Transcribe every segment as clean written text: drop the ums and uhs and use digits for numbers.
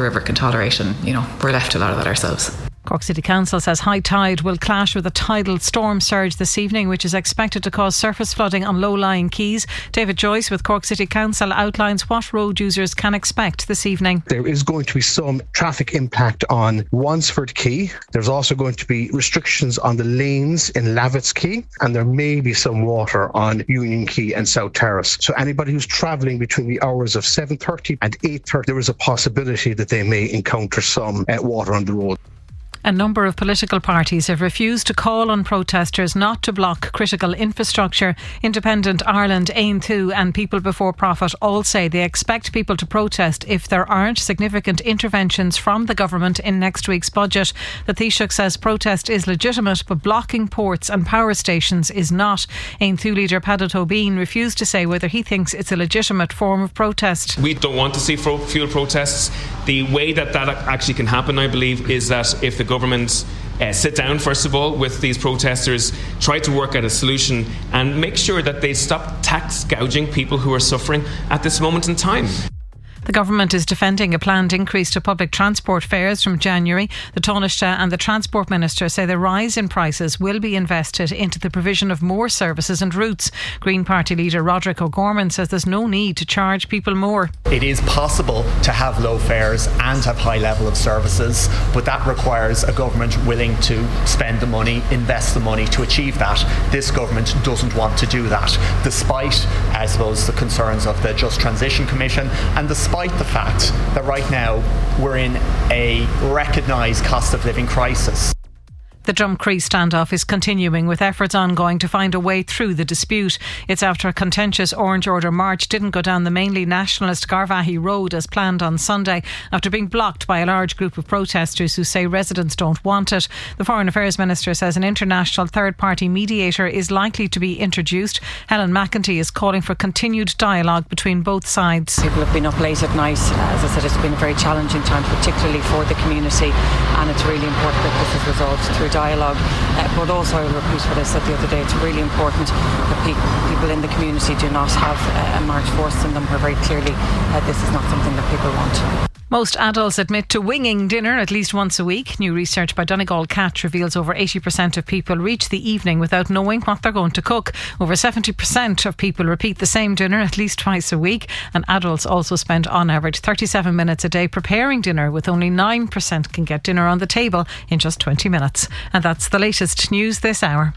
the river can tolerate, and we're left to a lot of that ourselves. Cork City Council says high tide will clash with a tidal storm surge this evening, which is expected to cause surface flooding on low-lying quays. David Joyce with Cork City Council outlines what road users can expect this evening. There is going to be some traffic impact on Wansford Quay. There's also going to be restrictions on the lanes in Lavitz Quay, and there may be some water on Union Quay and South Terrace. So anybody who's travelling between the hours of 7:30 and 8:30, there is a possibility that they may encounter some water on the road. A number of political parties have refused to call on protesters not to block critical infrastructure. Independent Ireland, Ain Thu and People Before Profit all say they expect people to protest if there aren't significant interventions from the government in next week's budget. The Taoiseach says protest is legitimate, but blocking ports and power stations is not. Ain Thu leader Paddy Tobin refused to say whether he thinks it's a legitimate form of protest. We don't want to see fuel protests. The way that actually can happen, I believe, is that if the government sit down first of all with these protesters, try to work out a solution and make sure that they stop tax gouging people who are suffering at this moment in time. The government is defending a planned increase to public transport fares from January. The Taoiseach and the Transport Minister say the rise in prices will be invested into the provision of more services and routes. Green Party leader Roderick O'Gorman says there's no need to charge people more. It is possible to have low fares and have high level of services, but that requires a government willing to spend the money, invest the money to achieve that. This government doesn't want to do that, despite, I suppose, the concerns of the Just Transition Commission and despite the fact that right now we're in a recognised cost of living crisis. The Drumcree standoff is continuing, with efforts ongoing to find a way through the dispute. It's after a contentious Orange Order march didn't go down the mainly nationalist Garvaghey Road as planned on Sunday, after being blocked by a large group of protesters who say residents don't want it. The Foreign Affairs Minister says an international third-party mediator is likely to be introduced. Helen McEntee is calling for continued dialogue between both sides. People have been up late at night. As I said, it's been a very challenging time, particularly for the community, and it's really important that this is resolved through dialogue, but also I will repeat what I said the other day, it's really important that people in the community do not have a march forced on them where very clearly this is not something that people want. Most adults admit to winging dinner at least once a week. New research by Donegal Catch reveals over 80% of people reach the evening without knowing what they're going to cook. Over 70% of people repeat the same dinner at least twice a week, and adults also spend on average 37 minutes a day preparing dinner, with only 9% can get dinner on the table in just 20 minutes. And that's the latest news this hour.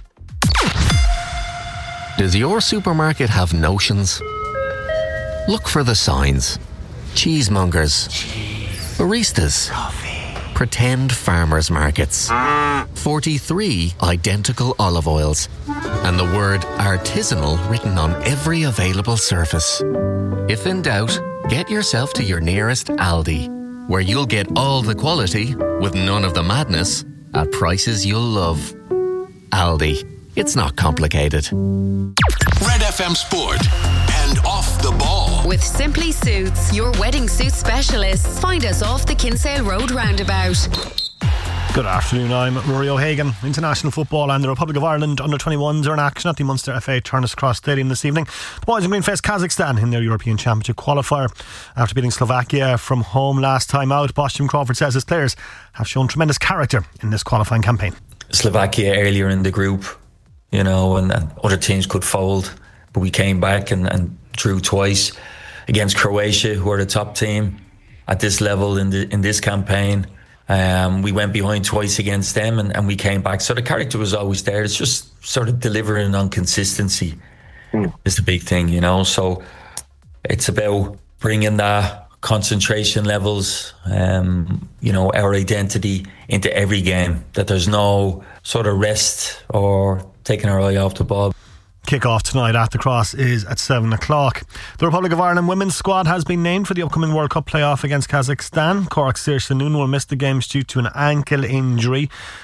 Does your supermarket have notions? Look for the signs. Cheesemongers, baristas, pretend farmers markets, 43 identical olive oils, and the word artisanal written on every available surface. If in doubt, get yourself to your nearest Aldi, where you'll get all the quality with none of the madness at prices you'll love. Aldi. It's not complicated. Red FM Sport and Off the Ball. With Simply Suits, your wedding suit specialists. Find us off the Kinsale Road roundabout. Good afternoon, I'm Rory O'Hagan. International football and the Republic of Ireland under-21s are in action at the Munster FA Turner's Cross Stadium this evening. The boys in green face Kazakhstan in their European Championship qualifier. After beating Slovakia from home last time out, Boss Jim Crawford says his players have shown tremendous character in this qualifying campaign. Slovakia earlier in the group, and other teams could fold, but we came back and drew twice against Croatia, who are the top team at this level in this campaign. We went behind twice against them and we came back. So the character was always there. It's just sort of delivering on consistency is the big thing, So it's about bringing that concentration levels, our identity into every game, that there's no sort of rest or taking our eye off the ball. Kick-off tonight at the Cross is at 7 o'clock. The Republic of Ireland women's squad has been named for the upcoming World Cup playoff against Kazakhstan. Cork's Saoirse Noon will miss the games due to an ankle injury.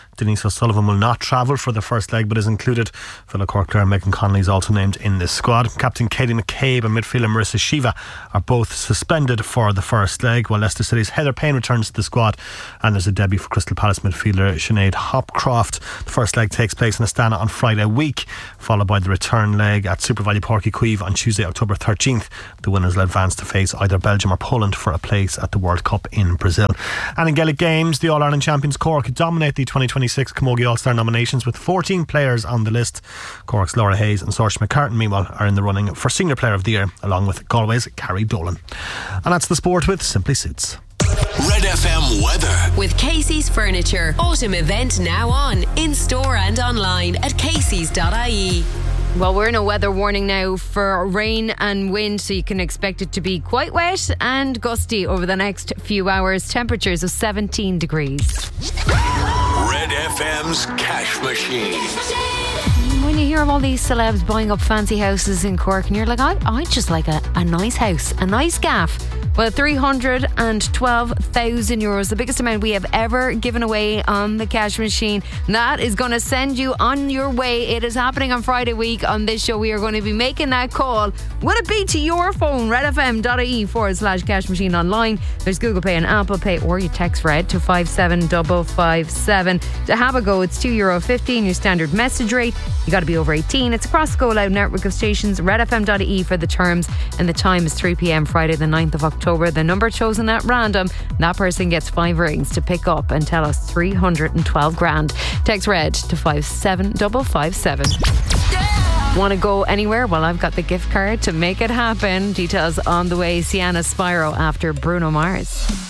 Denise O'Sullivan will not travel for the first leg but is included. Philip Corkler and Megan Connolly is also named in this squad. Captain Katie McCabe and midfielder Marissa Shiva are both suspended for the first leg, while Leicester City's Heather Payne returns to the squad, and there's a debut for Crystal Palace midfielder Sinead Hopcroft. The first leg takes place in Astana on Friday week, followed by the return leg at Super Valley Porky Cueve on Tuesday, October 13th. The winners will advance to face either Belgium or Poland for a place at the World Cup in Brazil. And in Gaelic games, the All-Ireland champions Cork dominate the 2026 Camogie All-Star nominations with 14 players on the list. Cork's Laura Hayes and Saoirse McCartan, meanwhile, are in the running for Senior Player of the Year, along with Galway's Carrie Dolan. And that's the sport with Simply Suits. Red FM weather. With Casey's Furniture. Autumn event now on, in store and online at caseys.ie. Well, we're in a weather warning now for rain and wind, so you can expect it to be quite wet and gusty over the next few hours. Temperatures of 17 degrees. Red FM's Cash Machine. When you hear of all these celebs buying up fancy houses in Cork and you're like, I'd just like a nice house, a nice gaff. Well, €312,000, the biggest amount we have ever given away on the Cash Machine. And that is going to send you on your way. It is happening on Friday week on this show. We are going to be making that call. Will it be to your phone? redfm.ie/Cash Machine online. There's Google Pay and Apple Pay, or you text Red to 57557. To have a go, it's €2.50 your standard message rate. You got to be over 18. It's across the Go Loud network of stations. redfm.ie for the terms, and the time is 3 p.m. Friday the 9th of October. The number chosen at random, that person gets 5 rings to pick up and tell us 312 grand. Text Red to 57557. Want to go anywhere? Well, I've got the gift card to make it happen. Details on the way. Sienna Spyro after Bruno Mars.